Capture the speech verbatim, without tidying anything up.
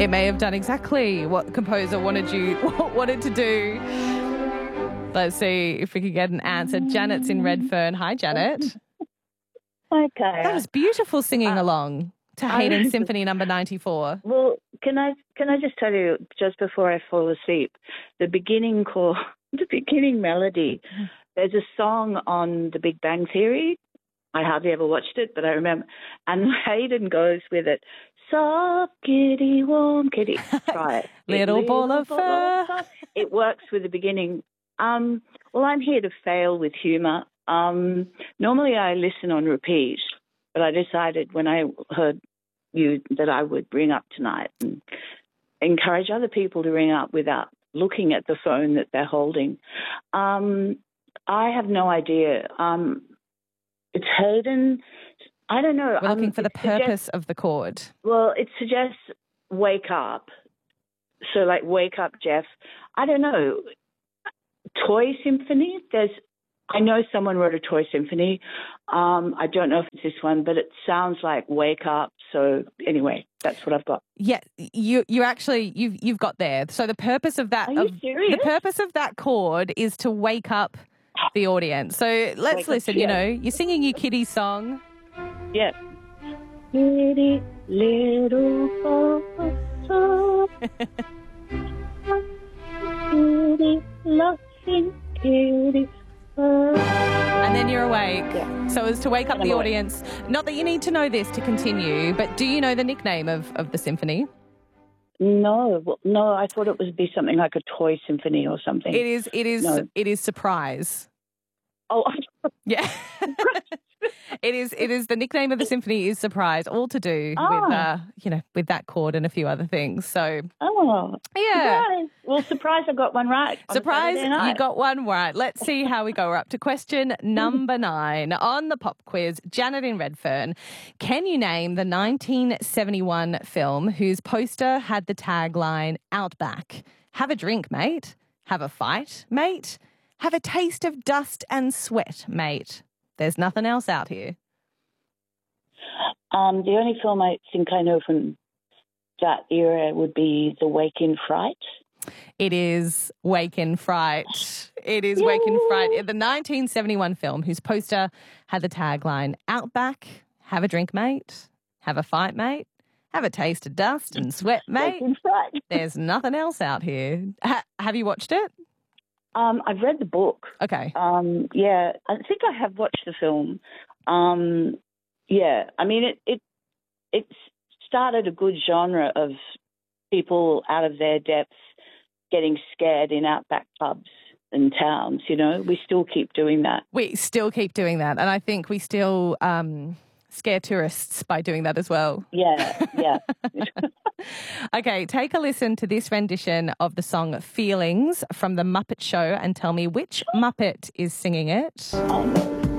It may have done exactly what composer wanted you wanted to do. Let's see if we can get an answer. Janet's in Redfern. Hi, Janet. Okay. That was beautiful singing Uh, along to Haydn Symphony number ninety-four. Well, can I can I just tell you, just before I fall asleep, the beginning call, the beginning melody, there's a song on The Big Bang Theory. I hardly ever watched it, but I remember. And Haydn goes with it. Soft kitty, warm kitty. Try it. Little, little ball of fur. fur. It works with the beginning. Um, well, I'm here to fail with humour. Um, normally I listen on repeat, but I decided when I heard you that I would ring up tonight and encourage other people to ring up without looking at the phone that they're holding. Um, I have no idea. Um, it's Haydn. I don't know. We're looking um, for the purpose of the chord. Well, it suggests wake up. So like wake up, Jeff. I don't know. Toy symphony. There's. I know someone wrote a toy symphony. Um, I don't know if it's this one, but it sounds like wake up. So anyway, that's what I've got. Yeah, you you actually you've you've got there. So the purpose of that Are you of, serious? the purpose of that chord is to wake up the audience. So let's Wake up, listen. yeah. You know, you're singing your kiddie song. Yeah. Kitty, little ball, kitty, laughing kitty. And then you're awake. Yeah. So as to wake up And I'm the awake. audience. Not that you need to know this to continue, but do you know the nickname of, of the symphony? No, well, no. I thought it would be something like a toy symphony or something. It is. It is. No. It is surprise. Oh, Yeah. It is. It is. The nickname of the symphony is surprise. All to do Ah. with, uh, you know, with that chord and a few other things. So oh, yeah. surprise. Well, surprise! I got one right. on Surprise, Saturday night. you got one right. Let's see how we go. We're up to question number nine on the pop quiz. Janet in Redfern, can you name the nineteen seventy-one film whose poster had the tagline Outback? Have a drink, mate. Have a fight, mate. Have a taste of dust and sweat, mate. There's nothing else out here. Um, the only film I think I know from that era would be The Wake in Fright. It is Wake in Fright. It is Wake in Fright. The nineteen seventy-one film whose poster had the tagline Outback, have a drink, mate. Have a fight, mate. Have a taste of dust and sweat, mate. Wake in Fright. There's nothing else out here. Ha- have you watched it? Um, I've read the book. Okay. Um, yeah, I think I have watched the film. Um, yeah, I mean, it, it it started a good genre of people out of their depth getting scared in outback pubs and towns, you know. We still keep doing that. We still keep doing that. And I think we still um, scare tourists by doing that as well. Yeah, yeah. Okay, take a listen to this rendition of the song Feelings from The Muppet Show and tell me which Muppet is singing it. um,